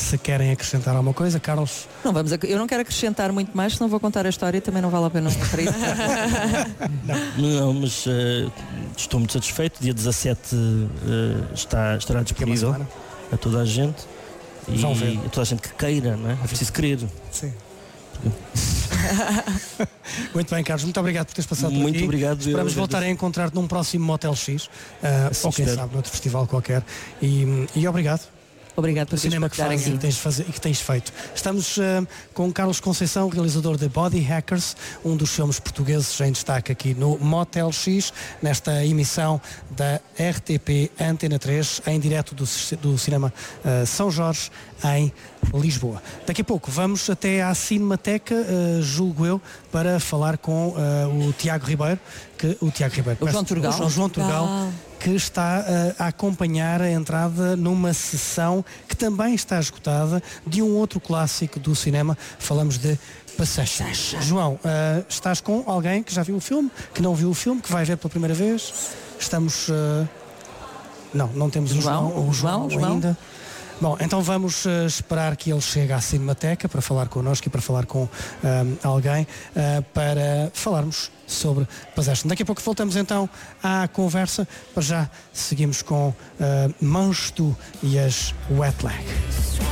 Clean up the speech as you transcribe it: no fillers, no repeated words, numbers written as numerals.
se querem acrescentar alguma coisa. Carlos? Não, eu não quero acrescentar muito mais, senão vou contar a história e também não vale a pena para isso. Não, mas estou muito satisfeito. Dia 17 estará disponível a toda a gente. E a toda a gente que queira, não é? É preciso querer. Sim. Muito bem, Carlos, muito obrigado por teres passado por aqui. Muito obrigado. Esperamos voltar a encontrar-te num próximo Motel X, ou quem sabe noutro festival qualquer. E obrigado. Obrigado por cinema que fazes e que tens feito. Estamos com Carlos Conceição, realizador de Body Hackers, um dos filmes portugueses em destaque aqui no Motel X, nesta emissão da RTP Antena 3, em direto do cinema São Jorge, em Lisboa. Daqui a pouco vamos até à Cinemateca, julgo eu, para falar com o Tiago Ribeiro, o João Turgal, que está a acompanhar a entrada numa sessão que também está esgotada de um outro clássico do cinema. Falamos de Possession. João, estás com alguém que já viu o filme, que não viu o filme, que vai ver pela primeira vez? Estamos... Não temos o João ainda. Bom, então vamos esperar que ele chegue à Cinemateca para falar connosco e para falar com alguém para falarmos sobre Possession. Daqui a pouco voltamos então à conversa. Para já seguimos com Manches Tu e as Wet Leg.